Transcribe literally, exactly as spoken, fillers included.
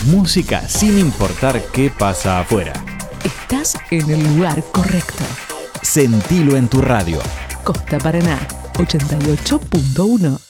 Música sin importar qué pasa afuera. Estás en el lugar correcto. Sentilo en tu radio. Costa Paraná, ochenta y ocho punto uno.